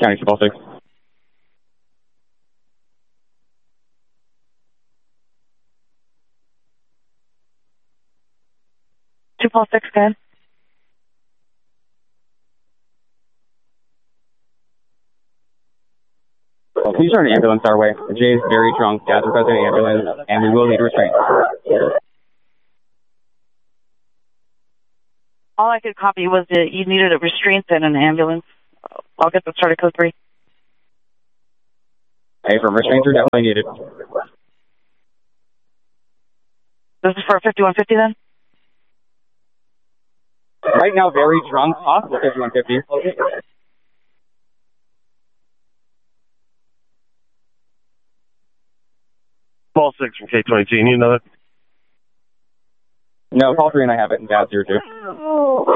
County 246. 246, go ahead. Please turn an ambulance our way. Jay is very drunk. Dad's requesting an ambulance, and we will need restraint. All I could copy was that you needed a restraint and an ambulance. I'll get that started, code 3. Hey, from restraints are definitely needed. This is for 5150 then? Right now, very drunk. Possible 5150. 12-6 from K-22. You need another? No, call 3 and I have it in Dad 02.